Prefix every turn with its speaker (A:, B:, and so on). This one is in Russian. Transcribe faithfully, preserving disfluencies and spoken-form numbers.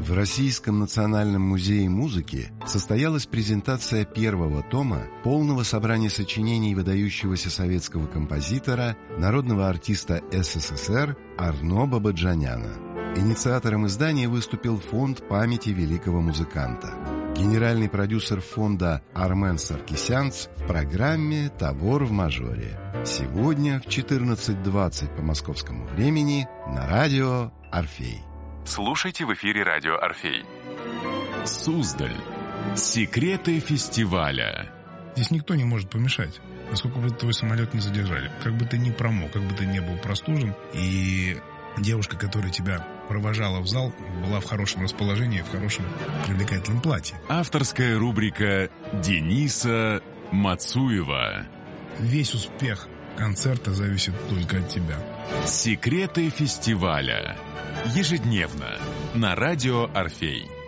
A: В Российском национальном музее музыки состоялась презентация первого тома полного собрания сочинений выдающегося советского композитора, народного артиста СССР Арно Бабаджаняна. Инициатором издания выступил Фонд памяти великого музыканта. Генеральный продюсер фонда Армен Саркисянц в программе «Тавор в мажоре». Сегодня в четырнадцать двадцать по московскому времени на радио «Орфей».
B: Слушайте в эфире радио «Орфей». Суздаль. Секреты фестиваля.
C: Здесь никто не может помешать, насколько бы твой самолет не задержали. Как бы ты ни промок, как бы ты не был простужен. И девушка, которая тебя провожала в зал, была в хорошем расположении, в хорошем привлекательном платье.
B: Авторская рубрика Дениса Мацуева.
C: Весь успех концерта зависит только от тебя.
B: Секреты фестиваля. Ежедневно на радио «Орфей».